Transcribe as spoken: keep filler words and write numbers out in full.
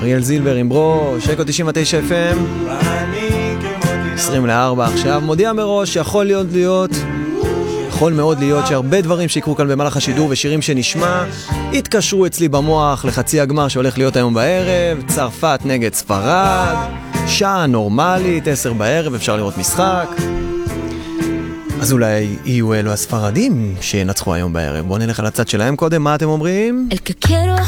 אריאל זילבר עם ברוש, שקו תשעים ותשע אף אם, עשרים לארבע עכשיו. מודיע מראש שיכול להיות להיות, יכול מאוד להיות שהרבה דברים שיקרו כאן במהלך השידור ושירים שנשמע יתקשרו אצלי במוח לחצי הגמר שהולך להיות היום בערב. צרפת נגד ספרד, שעה נורמלית, עשר בערב, אפשר לראות משחק. אז אולי יהיו אלו הספרדים שינצחו היום בערב. בואו נלך על הצד שלהם קודם, מה אתם אומרים?